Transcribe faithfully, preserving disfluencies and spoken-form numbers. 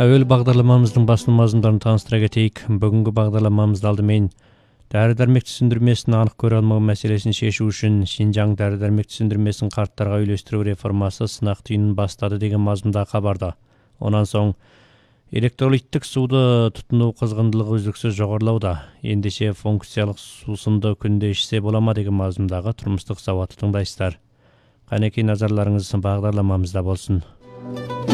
Әуел бағдарламамыздың басты мазмұндарын таныстыра кетейік. Бүгінгі бағдарламамызда алдымен дәрі-дәрмек түсіндірмесін анық көре алмау мәселесін шешу үшін Шинжаң дәрі-дәрмек түсіндірмесін қарттарға үйлестіру реформасы сынақ түйінін бастады деген мазмұнда хабарда. Онан соң электролиттік суды тұтыну қызғындылығы үздіксіз жоғарылауда. Ендеше функциялық сусынды күнде ішсе бола ма деген мазмұндағы тұрмыстық сауатты тыңдайсыздар. Қанекей назарларыңыз бағдарламамызда болсын.